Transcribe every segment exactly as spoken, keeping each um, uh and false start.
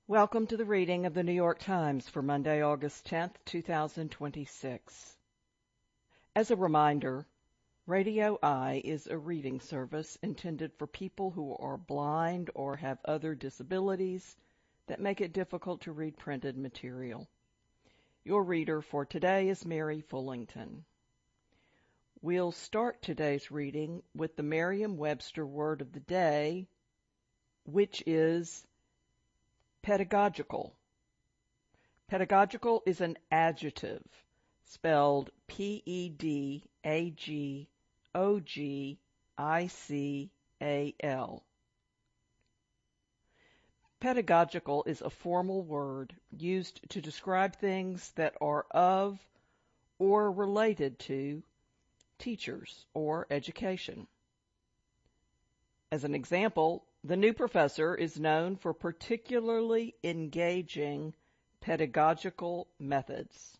Welcome to the reading of the New York Times for Monday, August tenth, two thousand twenty-six. As a reminder, Radio Eye is a reading service intended for people who are blind or have other disabilities that make it difficult to read printed material. Your reader for today is Mary Fullington. We'll start today's reading with the Merriam-Webster word of the day, which is pedagogical. Pedagogical is an adjective, spelled P E D A G O G I C A L. Pedagogical is a formal word used to describe things that are of or related to teachers or education. As an example, the new professor is known for particularly engaging pedagogical methods.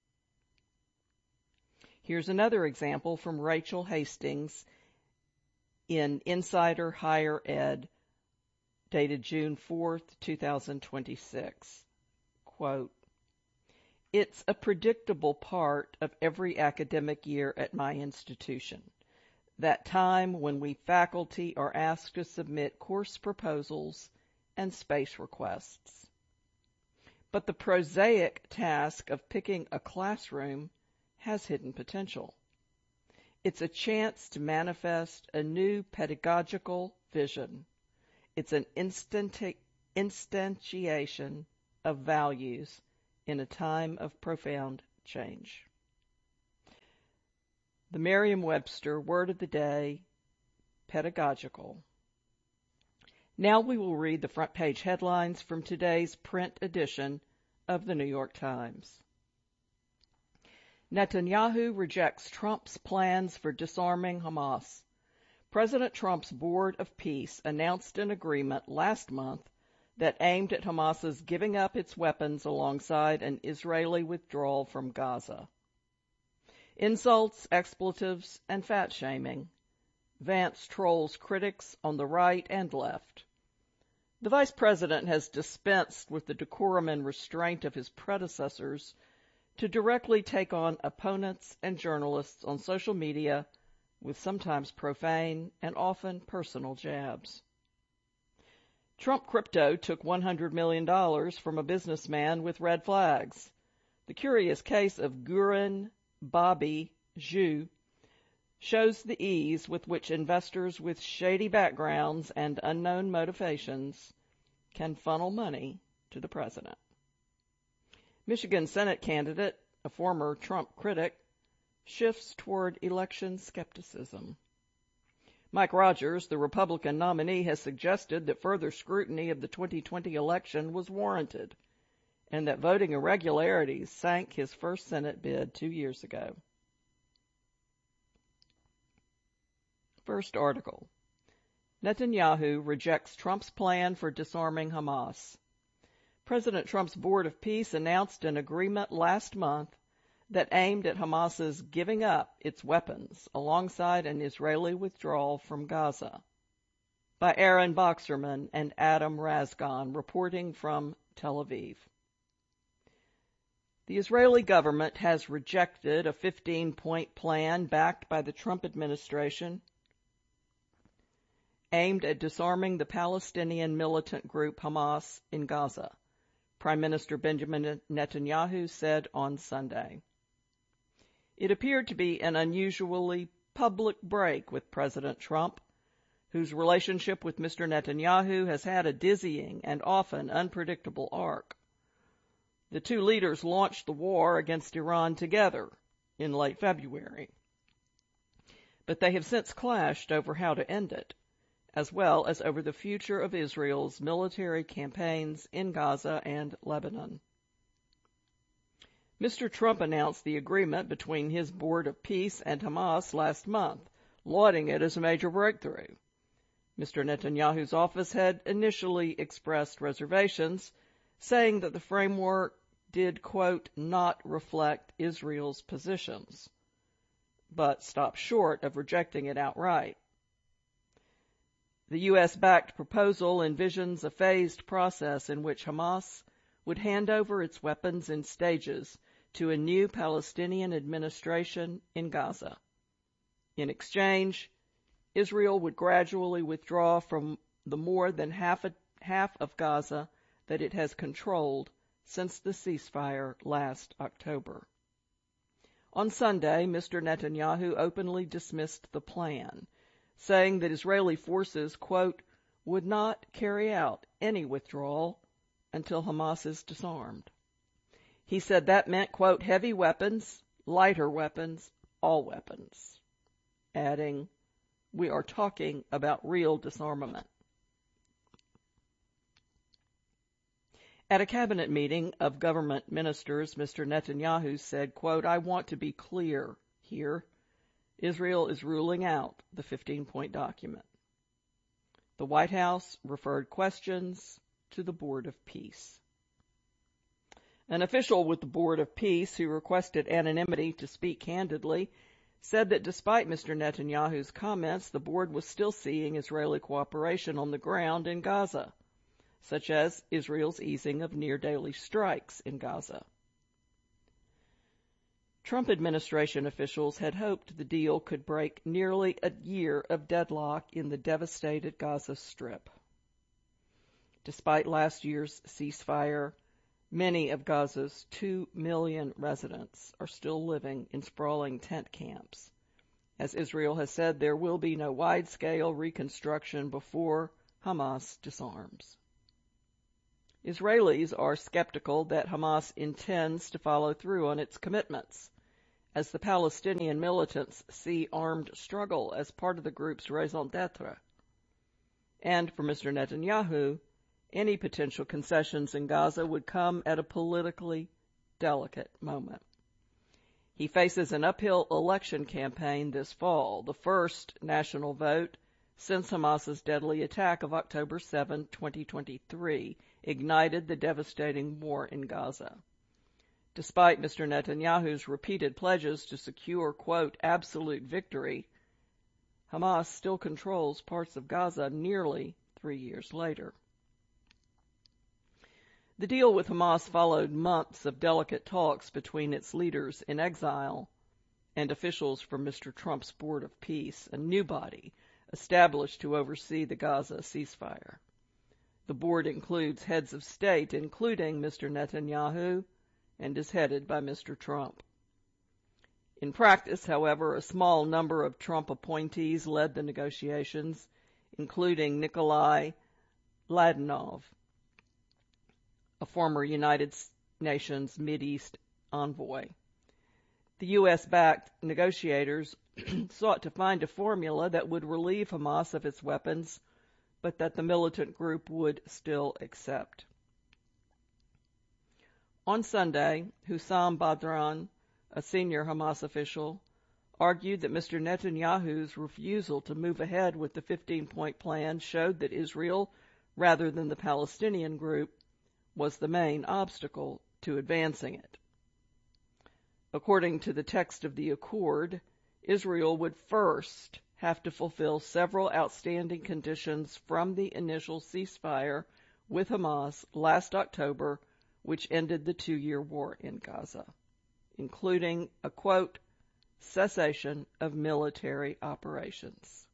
Here's another example from Rachel Hastings in Insider Higher Ed, dated June fourth, two thousand twenty-six. Quote, "It's a predictable part of every academic year at my institution. That time when we faculty are asked to submit course proposals and space requests. But the prosaic task of picking a classroom has hidden potential. It's a chance to manifest a new pedagogical vision. It's an instanti- instantiation of values in a time of profound change." The Merriam-Webster word of the day, pedagogical. Now we will read the front page headlines from today's print edition of the New York Times. Netanyahu rejects Trump's plans for disarming Hamas. President Trump's Board of Peace announced an agreement last month that aimed at Hamas's giving up its weapons alongside an Israeli withdrawal from Gaza. Insults, expletives, and fat-shaming. Vance trolls critics on the right and left. The vice president has dispensed with the decorum and restraint of his predecessors to directly take on opponents and journalists on social media with sometimes profane and often personal jabs. Trump Crypto took one hundred million dollars from a businessman with red flags. The curious case of Gurun Bobby Zhu shows the ease with which investors with shady backgrounds and unknown motivations can funnel money to the president. Michigan Senate candidate, a former Trump critic, shifts toward election skepticism. Mike Rogers, the Republican nominee, has suggested that further scrutiny of the twenty twenty election was warranted, and that voting irregularities sank his first Senate bid two years ago. First article. Netanyahu rejects Trump's plan for disarming Hamas. President Trump's Board of Peace announced an agreement last month that aimed at Hamas's giving up its weapons alongside an Israeli withdrawal from Gaza. By Aaron Boxerman and Adam Razgon, reporting from Tel Aviv. The Israeli government has rejected a fifteen-point plan backed by the Trump administration aimed at disarming the Palestinian militant group Hamas in Gaza, Prime Minister Benjamin Netanyahu said on Sunday. It appeared to be an unusually public break with President Trump, whose relationship with Mister Netanyahu has had a dizzying and often unpredictable arc. The two leaders launched the war against Iran together in late February, but they have since clashed over how to end it, as well as over the future of Israel's military campaigns in Gaza and Lebanon. Mister Trump announced the agreement between his Board of Peace and Hamas last month, lauding it as a major breakthrough. Mister Netanyahu's office had initially expressed reservations, saying that the framework did, quote, not reflect Israel's positions, but stopped short of rejecting it outright. The U S-backed proposal envisions a phased process in which Hamas would hand over its weapons in stages to a new Palestinian administration in Gaza. In exchange, Israel would gradually withdraw from the more than half, a, half of Gaza that it has controlled since the ceasefire last October. On Sunday, Mister Netanyahu openly dismissed the plan, saying that Israeli forces, quote, would not carry out any withdrawal until Hamas is disarmed. He said that meant, quote, heavy weapons, lighter weapons, all weapons, adding, we are talking about real disarmament. At a cabinet meeting of government ministers, Mister Netanyahu said, quote, I want to be clear here. Israel is ruling out the fifteen-point document. The White House referred questions to the Board of Peace. An official with the Board of Peace who requested anonymity to speak candidly said that despite Mister Netanyahu's comments, the board was still seeing Israeli cooperation on the ground in Gaza, such as Israel's easing of near-daily strikes in Gaza. Trump administration officials had hoped the deal could break nearly a year of deadlock in the devastated Gaza Strip. Despite last year's ceasefire, many of Gaza's two million residents are still living in sprawling tent camps. As Israel has said, there will be no wide-scale reconstruction before Hamas disarms. Israelis are skeptical that Hamas intends to follow through on its commitments, as the Palestinian militants see armed struggle as part of the group's raison d'etre. And for Mister Netanyahu, any potential concessions in Gaza would come at a politically delicate moment. He faces an uphill election campaign this fall, the first national vote since Hamas's deadly attack of October seventh, twenty twenty-three, ignited the devastating war in Gaza. Despite Mister Netanyahu's repeated pledges to secure, quote, absolute victory, Hamas still controls parts of Gaza nearly three years later. The deal with Hamas followed months of delicate talks between its leaders in exile and officials from Mister Trump's Board of Peace, a new body established to oversee the Gaza ceasefire. The board includes heads of state, including Mister Netanyahu, and is headed by Mister Trump. In practice, however, a small number of Trump appointees led the negotiations, including Nikolai Mladenov, a former United Nations Mideast envoy. The U S-backed negotiators sought to find a formula that would relieve Hamas of its weapons, but that the militant group would still accept. On Sunday, Hussam Badran, a senior Hamas official, argued that Mister Netanyahu's refusal to move ahead with the fifteen-point plan showed that Israel, rather than the Palestinian group, was the main obstacle to advancing it. According to the text of the accord, Israel would first have to fulfill several outstanding conditions from the initial ceasefire with Hamas last October, which ended the two-year war in Gaza, including a, quote, cessation of military operations.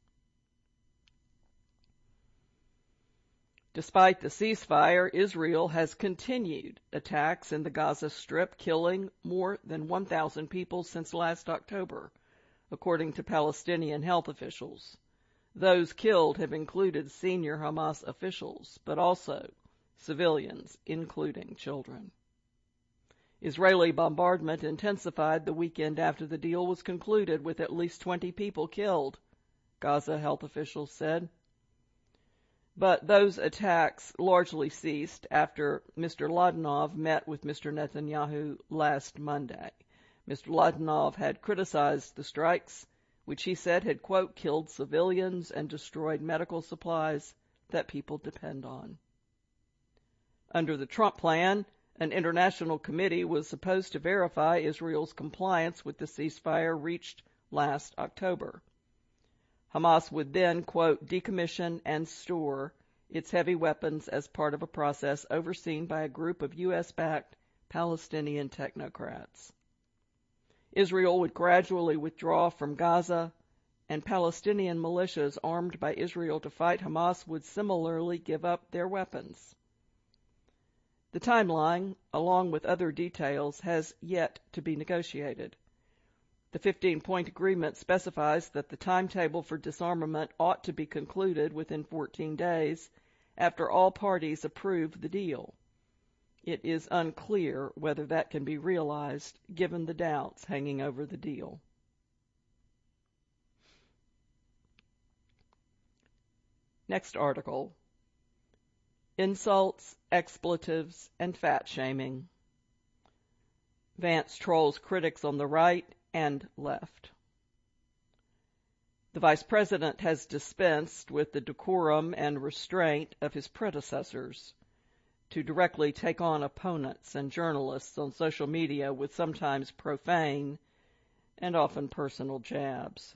Despite the ceasefire, Israel has continued attacks in the Gaza Strip, killing more than one thousand people since last October, according to Palestinian health officials. Those killed have included senior Hamas officials, but also civilians, including children. Israeli bombardment intensified the weekend after the deal was concluded, with at least twenty people killed, Gaza health officials said. But those attacks largely ceased after Mister Mladenov met with Mister Netanyahu last Monday. Mister Mladenov had criticized the strikes, which he said had, quote, killed civilians and destroyed medical supplies that people depend on. Under the Trump plan, an international committee was supposed to verify Israel's compliance with the ceasefire reached last October. Hamas would then, quote, decommission and store its heavy weapons as part of a process overseen by a group of U S-backed Palestinian technocrats. Israel would gradually withdraw from Gaza, and Palestinian militias armed by Israel to fight Hamas would similarly give up their weapons. The timeline, along with other details, has yet to be negotiated. The fifteen-point agreement specifies that the timetable for disarmament ought to be concluded within fourteen days after all parties approve the deal. It is unclear whether that can be realized, given the doubts hanging over the deal. Next article. Insults, expletives, and fat-shaming. Vance trolls critics on the right and left. The Vice President has dispensed with the decorum and restraint of his predecessors to directly take on opponents and journalists on social media with sometimes profane and often personal jabs.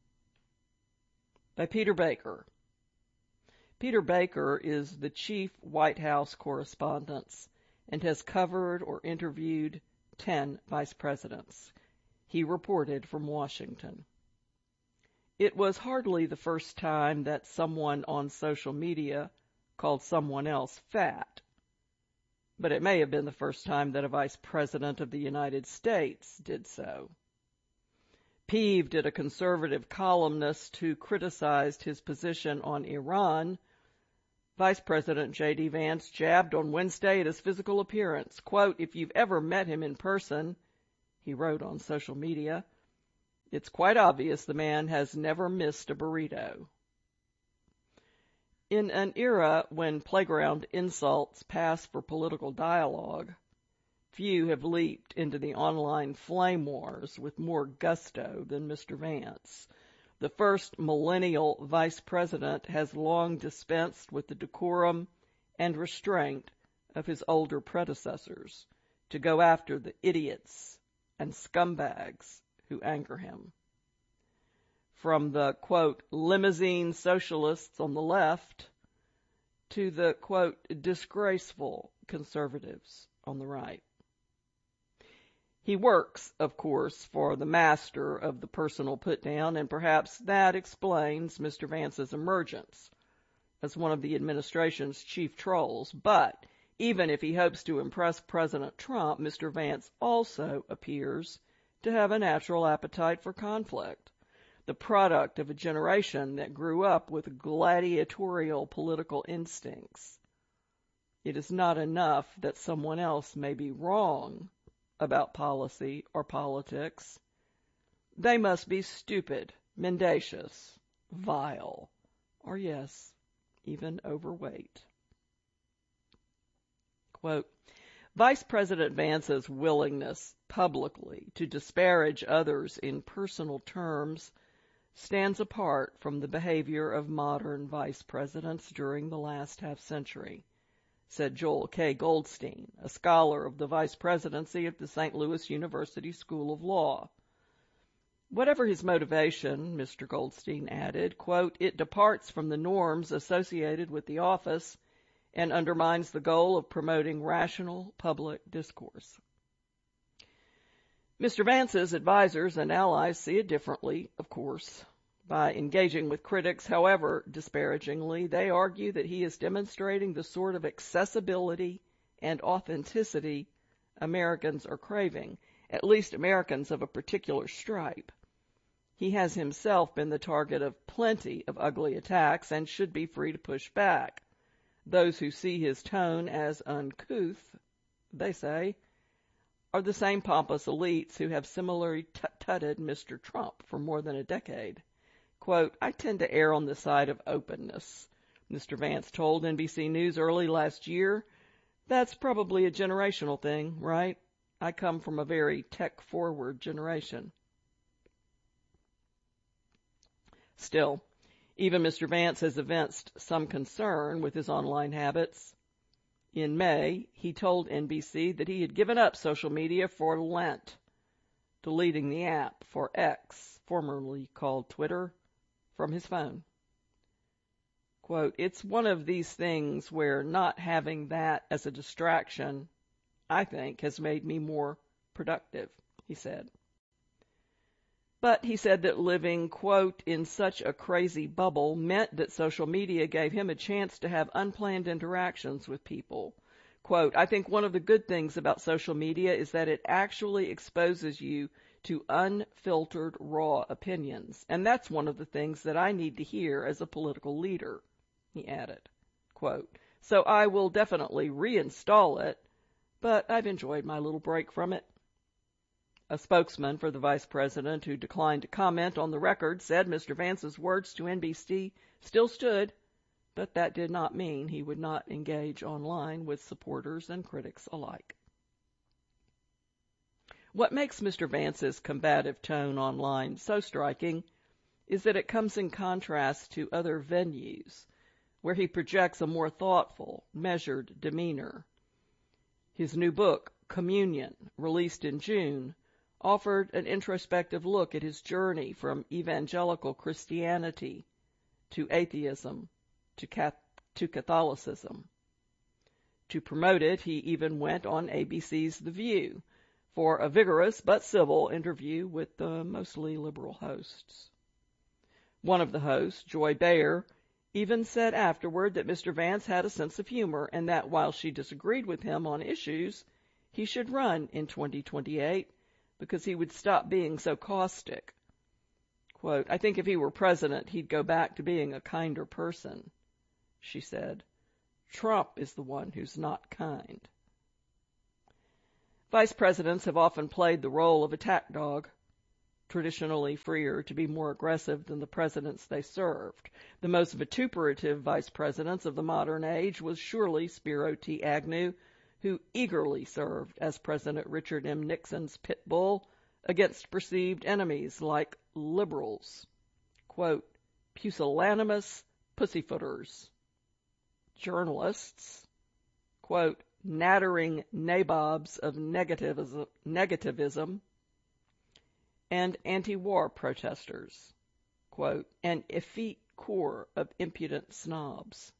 By Peter Baker. Peter Baker is the chief White House correspondent and has covered or interviewed ten vice presidents. He reported from Washington. It was hardly the first time that someone on social media called someone else fat, but it may have been the first time that a vice president of the United States did so. Peeved at a conservative columnist who criticized his position on Iran, Vice President J D. Vance jabbed on Wednesday at his physical appearance. Quote, "If you've ever met him in person," he wrote on social media, "it's quite obvious the man has never missed a burrito." In an era when playground insults pass for political dialogue, few have leaped into the online flame wars with more gusto than Mister Vance. The first millennial vice president has long dispensed with the decorum and restraint of his older predecessors to go after the idiots and scumbags who anger him. From the, quote, limousine socialists on the left to the, quote, disgraceful conservatives on the right. He works, of course, for the master of the personal put-down, and perhaps that explains Mister Vance's emergence as one of the administration's chief trolls. But even if he hopes to impress President Trump, Mister Vance also appears to have a natural appetite for conflict, the product of a generation that grew up with gladiatorial political instincts. It is not enough that someone else may be wrong about policy or politics. They must be stupid, mendacious, vile, or yes, even overweight. Quote, Vice President Vance's willingness publicly to disparage others in personal terms stands apart from the behavior of modern vice presidents during the last half-century, said Joel K. Goldstein, a scholar of the vice presidency at the Saint Louis University School of Law. Whatever his motivation, Mister Goldstein added, quote, it departs from the norms associated with the office and undermines the goal of promoting rational public discourse. Mister Vance's advisors and allies see it differently, of course. By engaging with critics, however disparagingly, they argue that he is demonstrating the sort of accessibility and authenticity Americans are craving, at least Americans of a particular stripe. He has himself been the target of plenty of ugly attacks and should be free to push back. Those who see his tone as uncouth, they say, are the same pompous elites who have similarly tut-tutted Mister Trump for more than a decade. Quote, I tend to err on the side of openness, Mister Vance told N B C News early last year. That's probably a generational thing, right? I come from a very tech-forward generation. Still, even Mister Vance has evinced some concern with his online habits. In May, he told N B C that he had given up social media for Lent, deleting the app for X, formerly called Twitter, from his phone. Quote, "It's one of these things where not having that as a distraction, I think, has made me more productive," he said. But he said that living, quote, "in such a crazy bubble meant that social media gave him a chance to have unplanned interactions with people. Quote, "I think one of the good things about social media is that it actually exposes you to unfiltered, raw opinions. And that's one of the things that I need to hear as a political leader," he added. Quote, "So I will definitely reinstall it, but I've enjoyed my little break from it." A spokesman for the vice president, who declined to comment on the record, said Mister Vance's words to N B C still stood, but that did not mean he would not engage online with supporters and critics alike. What makes Mister Vance's combative tone online so striking is that it comes in contrast to other venues, where he projects a more thoughtful, measured demeanor. His new book, Communion, released in June, offered an introspective look at his journey from evangelical Christianity to atheism to, to Catholicism. To promote it, he even went on A B C's The View for a vigorous but civil interview with the mostly liberal hosts. One of the hosts, Joy Behar, even said afterward that Mister Vance had a sense of humor and that while she disagreed with him on issues, he should run in twenty twenty-eight because he would stop being so caustic. Quote, "I think if he were president, he'd go back to being a kinder person," she said. "Trump is the one who's not kind." Vice presidents have often played the role of attack dog, traditionally freer to be more aggressive than the presidents they served. The most vituperative vice presidents of the modern age was surely Spiro T. Agnew, who eagerly served as President Richard M. Nixon's pit bull against perceived enemies like liberals, quote, "pusillanimous pussyfooters," journalists, quote, "nattering nabobs of negativism, negativism and anti-war protesters," quote, "an effete corps of impudent snobs."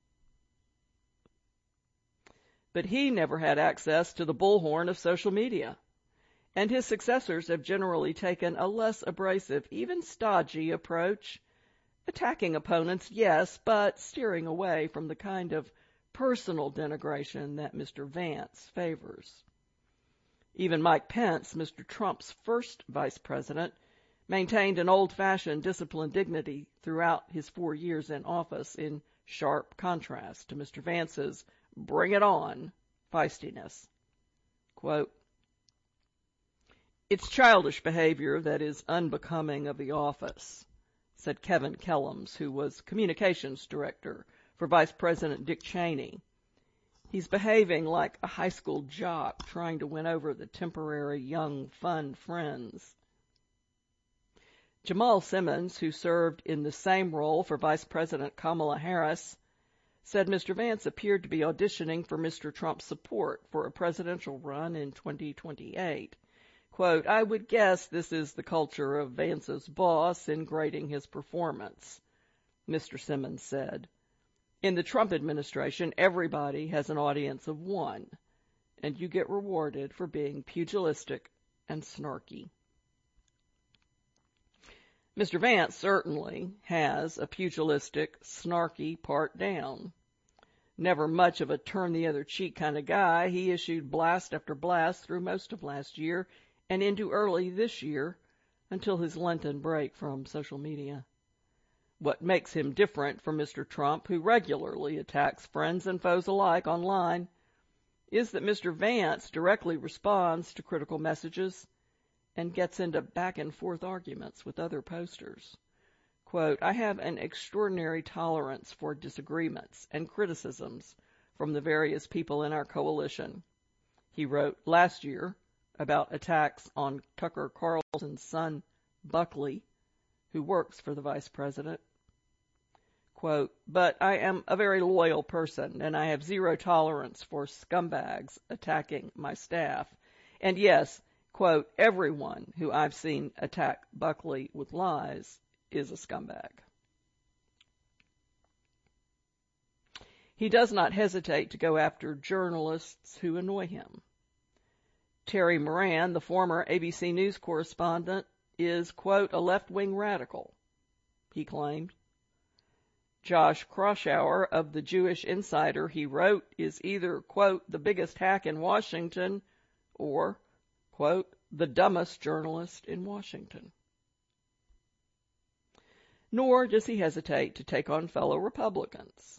But he never had access to the bullhorn of social media, and his successors have generally taken a less abrasive, even stodgy approach, attacking opponents, yes, but steering away from the kind of personal denigration that Mister Vance favors. Even Mike Pence, Mister Trump's first vice president, maintained an old-fashioned disciplined dignity throughout his four years in office, in sharp contrast to Mister Vance's bring it on feistiness. Quote, "It's childish behavior that is unbecoming of the office," said Kevin Kellums, who was communications director for Vice President Dick Cheney. "He's behaving like a high school jock trying to win over the temporary young fun friends." Jamal Simmons, who served in the same role for Vice President Kamala Harris, said Mister Vance appeared to be auditioning for Mister Trump's support for a presidential run in twenty twenty-eight. Quote, "I would guess this is the culture of Vance's boss in grading his performance," Mister Simmons said. "In the Trump administration, everybody has an audience of one, and you get rewarded for being pugilistic and snarky." Mister Vance certainly has a pugilistic, snarky part down. Never much of a turn-the-other-cheek kind of guy, he issued blast after blast through most of last year and into early this year until his Lenten break from social media. What makes him different from Mister Trump, who regularly attacks friends and foes alike online, is that Mister Vance directly responds to critical messages and gets into back-and-forth arguments with other posters. Quote, "I have an extraordinary tolerance for disagreements and criticisms from the various people in our coalition," he wrote last year about attacks on Tucker Carlson's son, Buckley, who works for the vice president. Quote, "But I am a very loyal person, and I have zero tolerance for scumbags attacking my staff. And yes, quote, everyone who I've seen attack Buckley with lies is a scumbag." he does not hesitate to go after journalists who annoy him. Terry Moran, the former A B C News correspondent, is, quote, a left-wing radical, he claimed. Josh Kraushaar of the Jewish Insider, he wrote, is either, quote, the biggest hack in Washington or, quote, the dumbest journalist in Washington. Nor does he hesitate to take on fellow Republicans.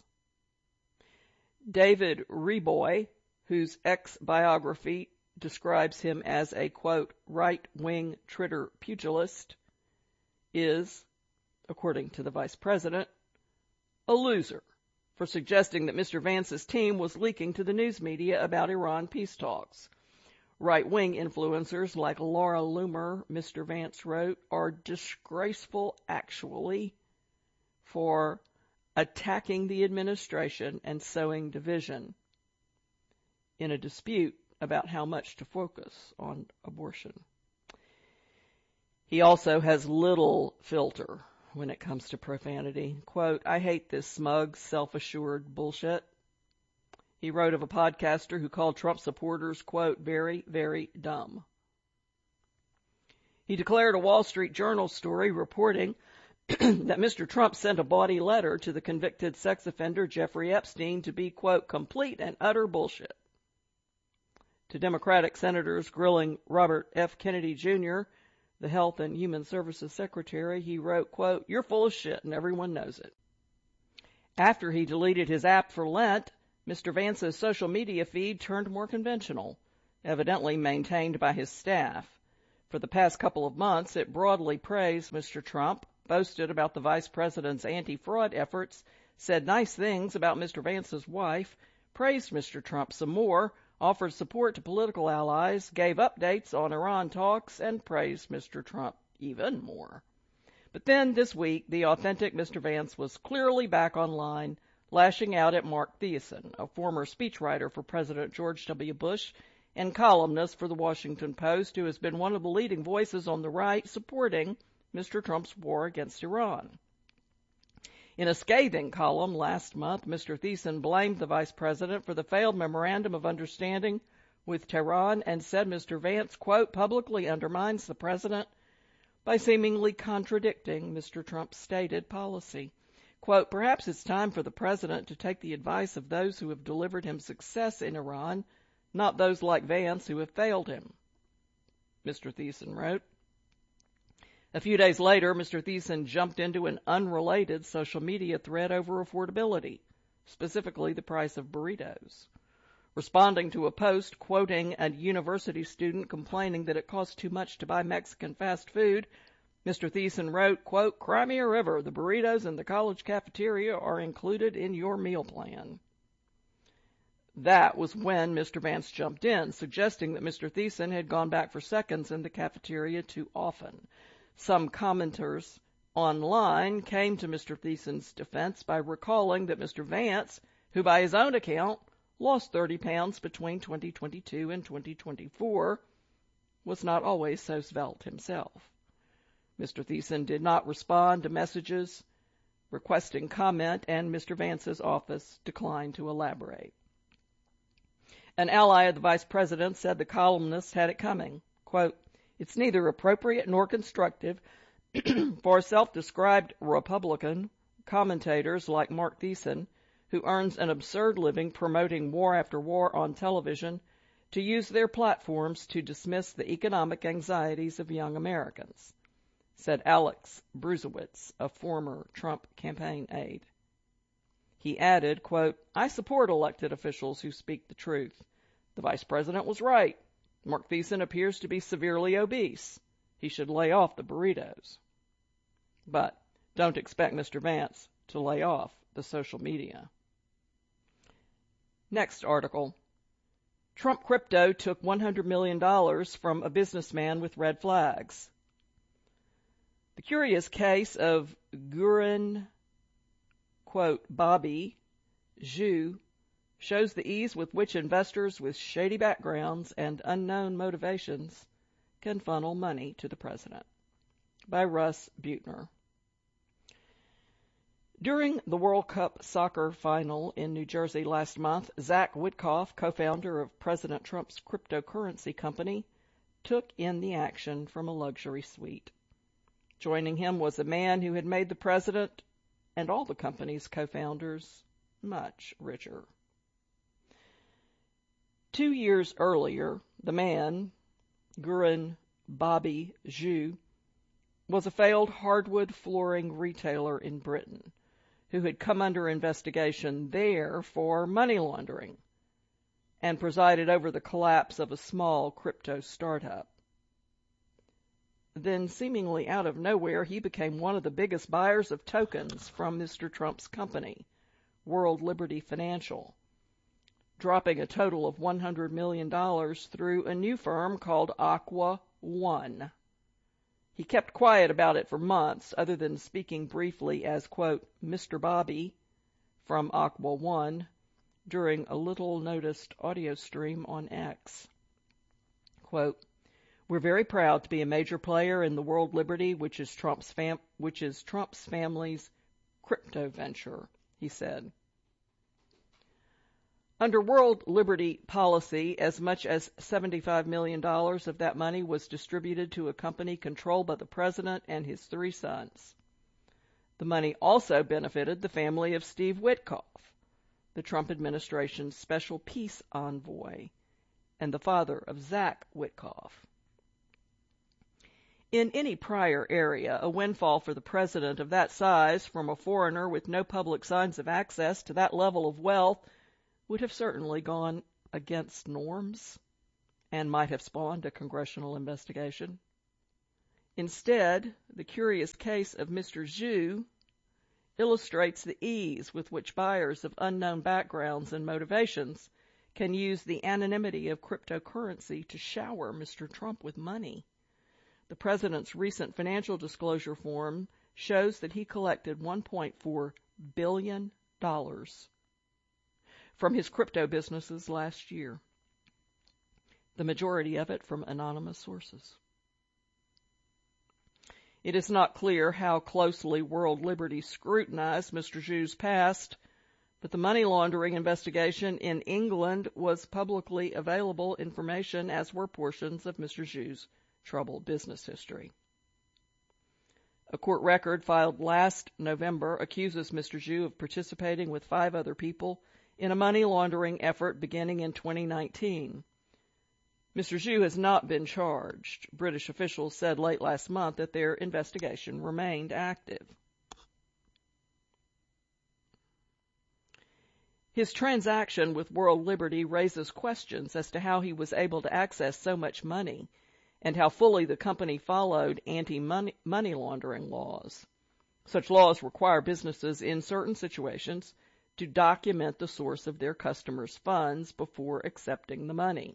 David Reboy, whose ex-biography describes him as a, quote, right-wing Twitter pugilist, is, according to the vice president, a loser for suggesting that Mister Vance's team was leaking to the news media about Iran peace talks. Right-wing influencers like Laura Loomer, Mister Vance wrote, are disgraceful, actually, for attacking the administration and sowing division in a dispute about how much to focus on abortion. He also has little filter when it comes to profanity. Quote, I hate this smug, self-assured bullshit. He wrote of a podcaster who called Trump supporters, quote, very, very dumb. He declared a Wall Street Journal story reporting that Mister Trump sent a bawdy letter to the convicted sex offender Jeffrey Epstein to be, quote, complete and utter bullshit. To Democratic senators grilling Robert F. Kennedy Junior, the Health and Human Services Secretary, he wrote, quote, you're full of shit and everyone knows it. After he deleted his app for Lent, Mister Vance's social media feed turned more conventional, evidently maintained by his staff. For the past couple of months, it broadly praised Mister Trump, boasted about the vice president's anti-fraud efforts, said nice things about Mister Vance's wife, praised Mister Trump some more, offered support to political allies, gave updates on Iran talks, and praised Mister Trump even more. But then this week, the authentic Mister Vance was clearly back online, lashing out at Mark Thiessen, a former speechwriter for President George W. Bush and columnist for the Washington Post, who has been one of the leading voices on the right supporting Mister Trump's war against Iran. In a scathing column last month, Mister Thiessen blamed the vice president for the failed memorandum of understanding with Tehran and said Mister Vance, quote, publicly undermines the president by seemingly contradicting Mister Trump's stated policy. Quote, perhaps it's time for the president to take the advice of those who have delivered him success in Iran, not those like Vance who have failed him, Mister Thiessen wrote. A few days later, Mister Thiessen jumped into an unrelated social media thread over affordability, specifically the price of burritos. Responding to a post quoting a university student complaining that it costs too much to buy Mexican fast food, Mister Thiessen wrote, quote, cry me a river, the burritos in the college cafeteria are included in your meal plan. That was when Mister Vance jumped in, suggesting that Mister Thiessen had gone back for seconds in the cafeteria too often. Some commenters online came to Mister Thiessen's defense by recalling that Mister Vance, who by his own account lost thirty pounds between twenty twenty-two and twenty twenty-four, was not always so svelte himself. Mister Thiessen did not respond to messages requesting comment, and Mister Vance's office declined to elaborate. An ally of the vice president said the columnist had it coming. Quote, it's neither appropriate nor constructive for self-described Republican commentators like Mark Thiessen, who earns an absurd living promoting war after war on television, to use their platforms to dismiss the economic anxieties of young Americans, said Alex Bruzewitz, a former Trump campaign aide. He added, quote, I support elected officials who speak the truth. The vice president was right. Mark Thiessen appears to be severely obese. He should lay off the burritos. But don't expect Mister Vance to lay off the social media. Next article. Trump crypto took one hundred million dollars from a businessman with red flags. The curious case of Gurun, quote, Bobby Zhu shows the ease with which investors with shady backgrounds and unknown motivations can funnel money to the president. By Russ Buettner. During the World Cup soccer final in New Jersey last month, Zach Witkoff, co-founder of President Trump's cryptocurrency company, took in the action from a luxury suite. Joining him was a man who had made the president and all the company's co-founders much richer. Two years earlier, the man, Gurun Bobby Zhu, was a failed hardwood flooring retailer in Britain who had come under investigation there for money laundering and presided over the collapse of a small crypto startup. Then, seemingly out of nowhere, he became one of the biggest buyers of tokens from Mister Trump's company, World Liberty Financial, dropping a total of one hundred million dollars through a new firm called Aqua One. He kept quiet about it for months, other than speaking briefly as, quote, Mister Bobby from Aqua One during a little-noticed audio stream on X. Quote, "We're very proud to be a major player in the World Liberty, which is Trump's fam- which is Trump's family's crypto venture," he said. Under World Liberty policy, as much as seventy-five million dollars of that money was distributed to a company controlled by the president and his three sons. The money also benefited the family of Steve Witkoff, the Trump administration's special peace envoy, and the father of Zach Witkoff. In any prior area, a windfall for the president of that size from a foreigner with no public signs of access to that level of wealth would have certainly gone against norms and might have spawned a congressional investigation. Instead, the curious case of Mister Zhu illustrates the ease with which buyers of unknown backgrounds and motivations can use the anonymity of cryptocurrency to shower Mister Trump with money. The president's recent financial disclosure form shows that he collected one point four billion dollars from his crypto businesses last year, the majority of it from anonymous sources. It is not clear how closely World Liberty scrutinized Mister Zhu's past, but the money laundering investigation in England was publicly available information, as were portions of Mister Zhu's troubled business history. A court record filed last November accuses Mister Zhu of participating with five other people in a money laundering effort beginning in twenty nineteen. Mister Zhu has not been charged. British officials said late last month that their investigation remained active. His transaction with World Liberty raises questions as to how he was able to access so much money and how fully the company followed anti-money money laundering laws. Such laws require businesses in certain situations to document the source of their customers' funds before accepting the money.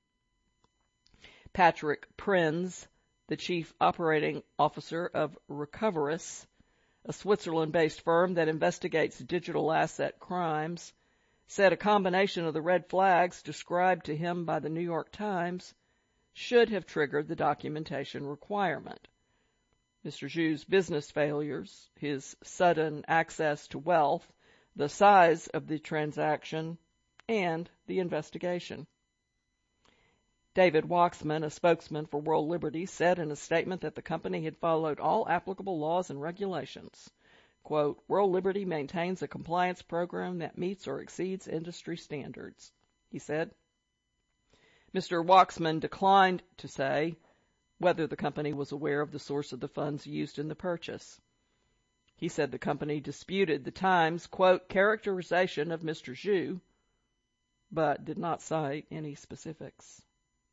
Patrick Prinz, the chief operating officer of Recoverus, a Switzerland-based firm that investigates digital asset crimes, said a combination of the red flags described to him by the New York Times should have triggered the documentation requirement. Mister Zhu's business failures, his sudden access to wealth, the size of the transaction, and the investigation. David Waxman, a spokesman for World Liberty, said in a statement that the company had followed all applicable laws and regulations. Quote, "World Liberty maintains a compliance program that meets or exceeds industry standards," he said. Mister Waxman declined to say whether the company was aware of the source of the funds used in the purchase. He said the company disputed the Times, quote, characterization of Mister Zhu, but did not cite any specifics.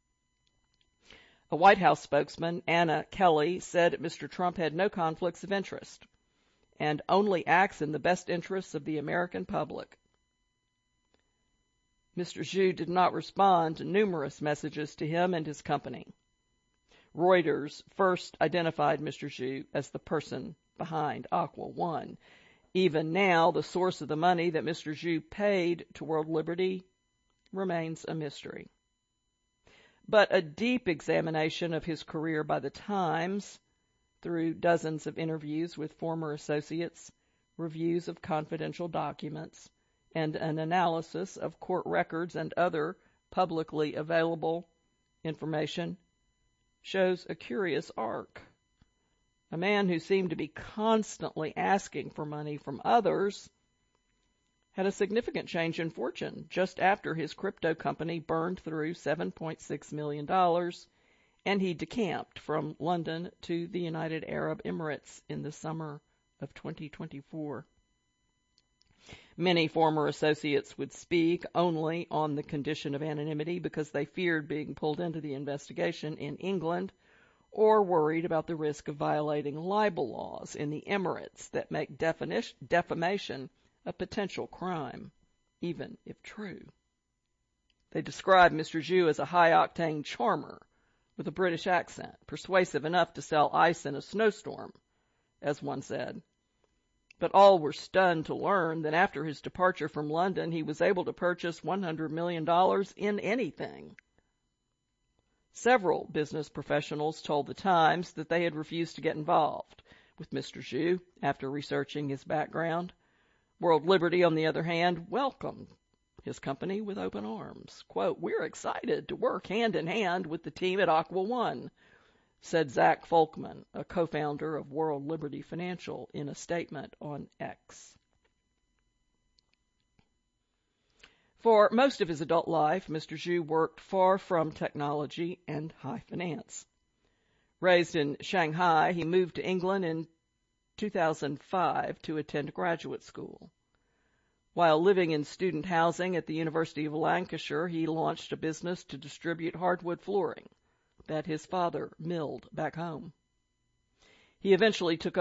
A White House spokesman, Anna Kelly, said Mister Trump had no conflicts of interest and only acts in the best interests of the American public. Mister Zhu did not respond to numerous messages to him and his company. Reuters first identified Mister Zhu as the person behind Aqua One. Even now, the source of the money that Mister Zhu paid to World Liberty remains a mystery. But a deep examination of his career by the Times, through dozens of interviews with former associates, reviews of confidential documents, and an analysis of court records and other publicly available information shows a curious arc. A man who seemed to be constantly asking for money from others had a significant change in fortune just after his crypto company burned through seven point six million dollars, and he decamped from London to the United Arab Emirates in the summer of twenty twenty-four. Many former associates would speak only on the condition of anonymity because they feared being pulled into the investigation in England or worried about the risk of violating libel laws in the Emirates that make defamation a potential crime, even if true. They describe Mister Zhu as a high-octane charmer with a British accent, persuasive enough to sell ice in a snowstorm, as one said. But all were stunned to learn that after his departure from London, he was able to purchase one hundred million dollars in anything. Several business professionals told the Times that they had refused to get involved with Mister Zhu after researching his background. World Liberty, on the other hand, welcomed his company with open arms. Quote, "We're excited to work hand in hand with the team at Aqua One," said Zach Folkman, a co-founder of World Liberty Financial, in a statement on X. For most of his adult life, Mister Zhu worked far from technology and high finance. Raised in Shanghai, he moved to England in two thousand five to attend graduate school. While living in student housing at the University of Lancashire, he launched a business to distribute hardwood flooring that his father milled back home. He eventually took